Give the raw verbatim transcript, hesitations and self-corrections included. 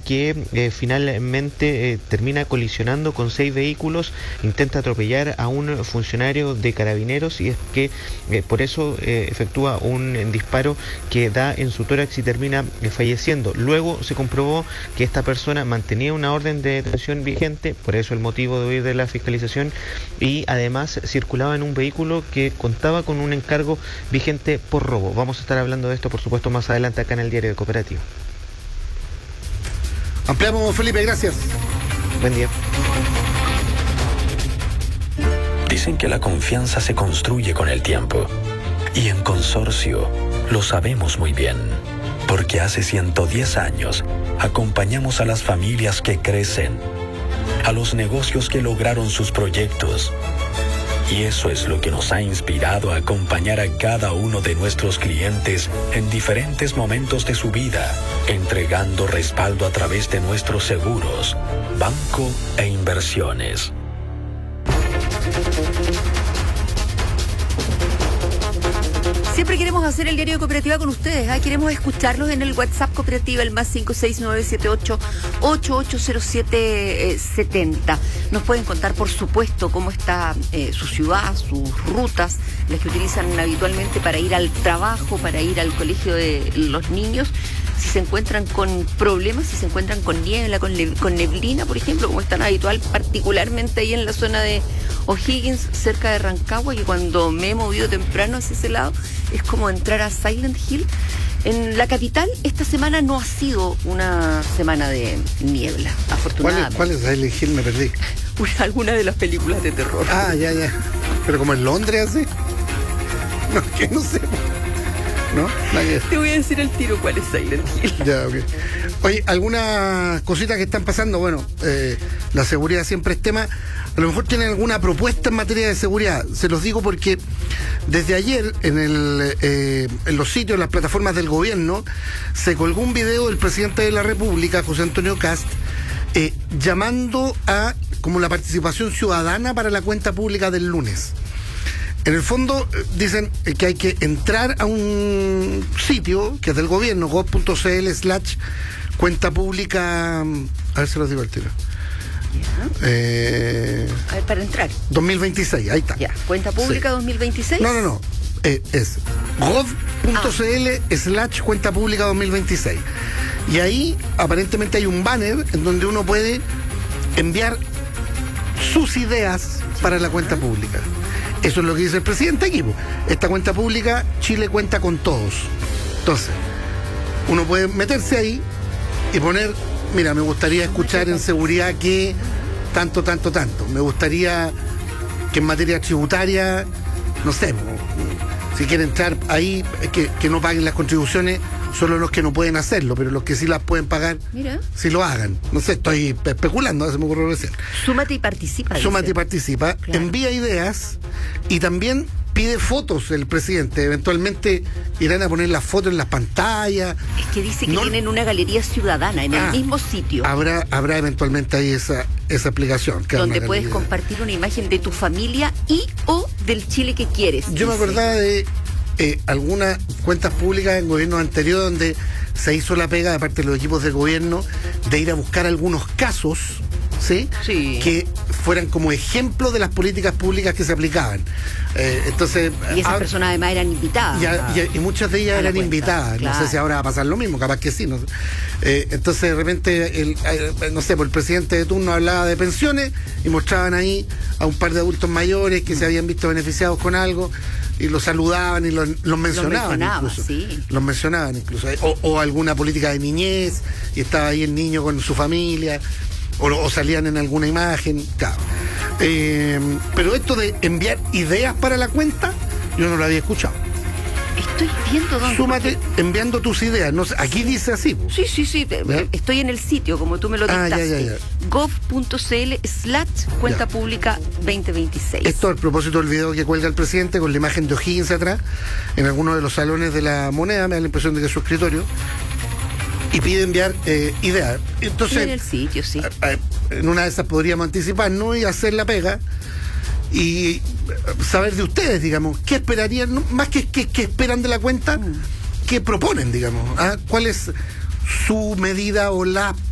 que eh, finalmente eh, termina colisionando con seis vehículos, intenta atropellar a un funcionario de Carabineros y es que eh, por eso eh, efectúa un disparo que da en su tórax y termina eh, falleciendo. Luego se comprobó que esta persona mantenía una orden de detención vigente, por eso el motivo de huir de la fiscalización, y además circulaba en un vehículo que contaba con un encargo vigente por robo. Vamos a estar hablando de esto, por supuesto, más adelante acá en el Diario de Cooperativa. Ampliamos, Felipe, gracias. Buen día. Dicen que la confianza se construye con el tiempo. Y en Consorcio lo sabemos muy bien. Porque hace ciento diez años acompañamos a las familias que crecen, a los negocios que lograron sus proyectos. Y eso es lo que nos ha inspirado a acompañar a cada uno de nuestros clientes en diferentes momentos de su vida, entregando respaldo a través de nuestros seguros, banco e inversiones. Siempre queremos hacer el Diario de Cooperativa con ustedes, ¿eh? Queremos escucharlos en el WhatsApp Cooperativa, el más cinco seis nueve siete ocho ocho ocho cero siete siete cero. Nos pueden contar, por supuesto, cómo está eh, su ciudad, sus rutas, las que utilizan habitualmente para ir al trabajo, para ir al colegio de los niños. Si se encuentran con problemas, si se encuentran con niebla, con, ne- con neblina, por ejemplo, como es tan habitual, particularmente ahí en la zona de O'Higgins, cerca de Rancagua, que cuando me he movido temprano hacia ese lado, es como entrar a Silent Hill. En la capital, esta semana no ha sido una semana de niebla, afortunadamente. ¿Cuál es, cuál es Silent Hill? Me perdí. Una, alguna de las películas de terror. Ah, ya, ya. Pero como en Londres, así. No, que no sé. ¿No? Nadie. Te voy a decir al tiro cuál es Silent Hill. Ya, ok. Oye, algunas cositas que están pasando. Bueno, eh, la seguridad siempre es tema. A lo mejor tienen alguna propuesta en materia de seguridad. Se los digo porque desde ayer en, el, eh, en los sitios, en las plataformas del gobierno, se colgó un video del presidente de la República, José Antonio Kast, eh, llamando a como la participación ciudadana para la cuenta pública del lunes. En el fondo dicen que hay que entrar a un sitio que es del gobierno, gov.cl slash cuenta pública, a ver si los digo al tiro. Eh, A ver, para entrar. dos mil veintiséis, ahí está. Ya, cuenta pública Sí. dos mil veintiséis. No, no, no. Eh, es gov.cl ah. slash cuenta pública dos mil veintiséis. Y ahí aparentemente hay un banner en donde uno puede enviar sus ideas para la cuenta pública. Eso es lo que dice el presidente aquí. Esta cuenta pública, Chile cuenta con todos. Entonces, uno puede meterse ahí y poner, mira, me gustaría escuchar en seguridad que tanto, tanto, tanto. Me gustaría que en materia tributaria, no sé, si quieren entrar ahí, que, que no paguen las contribuciones solo los que no pueden hacerlo, pero los que sí las pueden pagar, mira, sí lo hagan. No sé, estoy especulando, se me ocurrió recién. Súmate y participa. Súmate dice. y participa, Claro. Envía ideas y también pide fotos el presidente. Eventualmente irán a poner las fotos en las pantallas. Es que dice que No- tienen una galería ciudadana en Ah, el mismo sitio, Habrá, habrá eventualmente ahí esa, esa aplicación. que donde una puedes galería. compartir una imagen de tu familia y o del Chile que quieres. Yo me dice. acordaba de eh, algunas cuentas públicas en gobiernos anteriores donde se hizo la pega de parte de los equipos de gobierno de ir a buscar algunos casos, ¿sí? Sí. Que fueran como ejemplo de las políticas públicas que se aplicaban. Eh, entonces, Y esas ah, personas además eran invitadas. y, a- y a- y muchas de ellas a la eran cuenta, invitadas. claro. No sé si ahora va a pasar lo mismo, capaz que sí. No, eh, entonces, de repente, el, eh, no sé, pues el presidente de turno hablaba de pensiones y mostraban ahí a un par de adultos mayores que se habían visto beneficiados con algo y los saludaban y los, los mencionaban. mencionaba, incluso. sí. Los mencionaban incluso. O, o alguna política de niñez y estaba ahí el niño con su familia. O, o salían en alguna imagen, claro. Eh, pero esto de enviar ideas para la cuenta, yo no lo había escuchado. Estoy viendo dónde. Súmate enviando tus ideas. No sé, aquí dice así. po. Sí, sí, sí. te- ¿Ya? Estoy en el sitio, como tú me lo Ah, dictaste. ya, ya, ya. gov.cl slash cuenta Ya. pública veinte veintiséis. Esto al propósito del video que cuelga el presidente con la imagen de O'Higgins atrás, en alguno de los salones de la moneda, me da la impresión de que es su escritorio, y pide enviar eh, ideas. Entonces, en el sitio, sí. a- a- en una de esas podríamos anticiparnos y hacer la pega y eh, saber de ustedes, digamos, qué esperarían, no, más que qué esperan de la cuenta, Mm. qué proponen, digamos, ¿ah? ¿Cuál es su medida o las